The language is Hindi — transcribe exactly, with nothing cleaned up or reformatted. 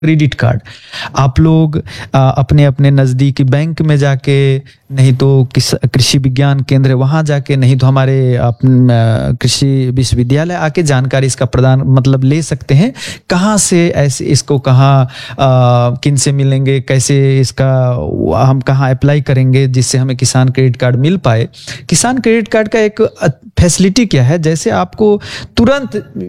क्रेडिट कार्ड आप लोग अ, अपने अपने नज़दीकी बैंक में जाके, नहीं तो किस कृषि विज्ञान केंद्र वहाँ जाके, नहीं तो हमारे अपन अ, कृषि विश्वविद्यालय आके जानकारी इसका प्रदान मतलब ले सकते हैं। कहाँ से ऐसे इसको कहाँ अ, किन से मिलेंगे, कैसे इसका व हम कहाँ अप्लाई करेंगे जिससे हमें किसान क्रेडिट कार्ड मिल पाए। किसान क्रेडिट कार्ड का एक अ, फैसिलिटी क्या है, जैसे आपको तुरंत